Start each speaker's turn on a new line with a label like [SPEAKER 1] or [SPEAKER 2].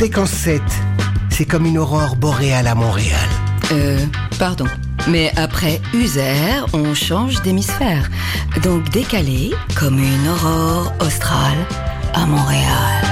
[SPEAKER 1] Fréquence 7, c'est comme une aurore boréale à Montréal.
[SPEAKER 2] Pardon. Mais après User, on change d'hémisphère. Donc décalé comme une aurore australe à Montréal.